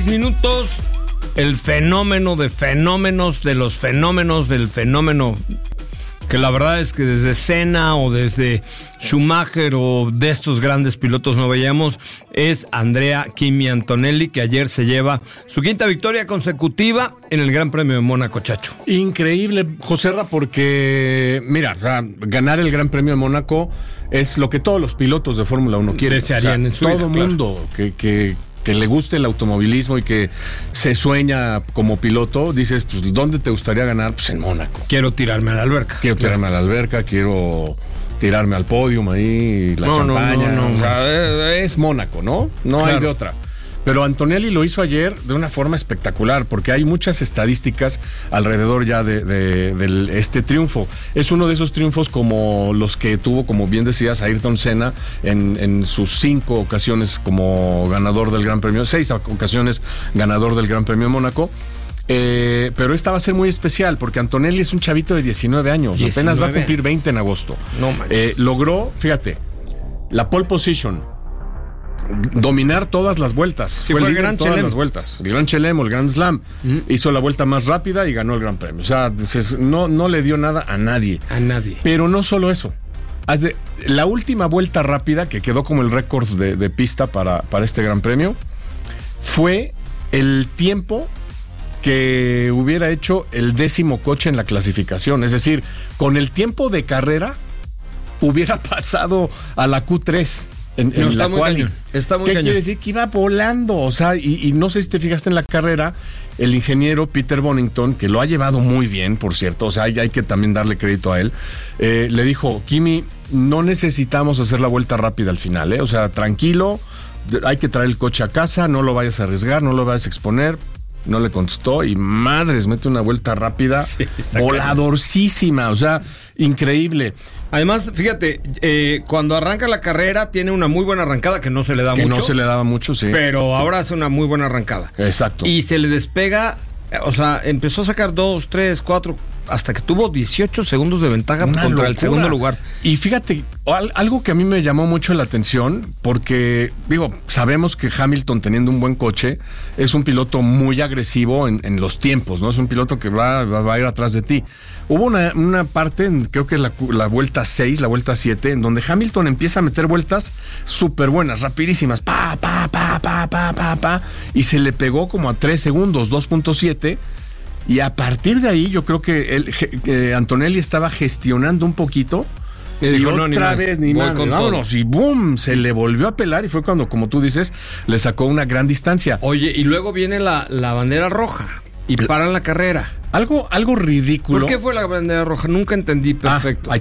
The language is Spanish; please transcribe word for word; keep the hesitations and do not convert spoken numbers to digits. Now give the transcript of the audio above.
seis minutos. El fenómeno de fenómenos, de los fenómenos del fenómeno, que la verdad es que desde Senna o desde Schumacher o de estos grandes pilotos no veíamos, es Andrea Kimi Antonelli, que ayer se lleva su quinta victoria consecutiva en el Gran Premio de Mónaco, Chacho. Increíble, Joserra, porque, mira, ganar el Gran Premio de Mónaco es lo que todos los pilotos de Fórmula uno quieren. Desearían, o sea, en su todo vida, mundo claro. que... que que le guste el automovilismo y que se sueña como piloto, dices, pues, ¿dónde te gustaría ganar? Pues en Mónaco. Quiero tirarme a la alberca. Quiero claro. tirarme a la alberca, quiero tirarme al podium ahí, la no, champaña. No, no, no, o sea, es Mónaco, ¿no? No claro. hay de otra. Pero Antonelli lo hizo ayer de una forma espectacular, porque hay muchas estadísticas alrededor ya de, de, de este triunfo. Es uno de esos triunfos como los que tuvo, como bien decías, Ayrton Senna en, en sus cinco ocasiones como ganador del Gran Premio, seis ocasiones ganador del Gran Premio de Mónaco. Eh, pero esta va a ser muy especial porque Antonelli es un chavito de diecinueve años, diecinueve apenas va a cumplir veinte en agosto. No manches. Eh, logró, fíjate, la pole position, dominar todas las vueltas. Sí, fue, fue el el Gran todas Chelem. las vueltas. El Gran Chelem o el Grand Slam. Mm. Hizo la vuelta más rápida y ganó el Gran Premio. O sea, no, no le dio nada a nadie. A nadie. Pero no solo eso. De, la última vuelta rápida, que quedó como el récord de, de pista para, para este Gran Premio, fue el tiempo que hubiera hecho el décimo coche en la clasificación. Es decir, con el tiempo de carrera hubiera pasado a la Q tres. En, no, en está, la muy cañón, está muy ¿Qué cañón. quiere decir? Que iba volando, o sea, y, y no sé si te fijaste en la carrera, el ingeniero Peter Bonington, que lo ha llevado muy bien, por cierto, o sea, hay, hay que también darle crédito a él, eh, le dijo, Kimi, no necesitamos hacer la vuelta rápida al final, ¿eh? O sea, tranquilo, hay que traer el coche a casa, no lo vayas a arriesgar, no lo vayas a exponer. No le contestó y madres, mete una vuelta rápida, sí, voladorcísima, o sea, increíble. Además, fíjate, eh, cuando arranca la carrera tiene una muy buena arrancada que no se le da que mucho. Que no se le daba mucho, sí. Pero ahora hace una muy buena arrancada. Exacto. Y se le despega, o sea, empezó a sacar dos, tres, cuatro, hasta que tuvo dieciocho segundos de ventaja una contra locura. el segundo lugar. Y fíjate, algo que a mí me llamó mucho la atención, porque, digo, sabemos que Hamilton, teniendo un buen coche, es un piloto muy agresivo en, en los tiempos, ¿no? Es un piloto que va, va, va a ir atrás de ti. Hubo una, una parte, creo que la, la vuelta seis, la vuelta siete, en donde Hamilton empieza a meter vueltas súper buenas, rapidísimas, pa, pa, pa, pa, pa, pa, pa, y se le pegó como a tres segundos, dos punto siete. Y a partir de ahí yo creo que él, eh, Antonelli estaba gestionando un poquito y, y dijo, otra no, ni vez ni más, vámonos, y boom, se le volvió a pelar y fue cuando, como tú dices, le sacó una gran distancia. Oye, y luego viene la, la bandera roja y paran la carrera. Algo, algo ridículo. ¿Por qué fue la bandera roja? Nunca entendí perfecto. Ah,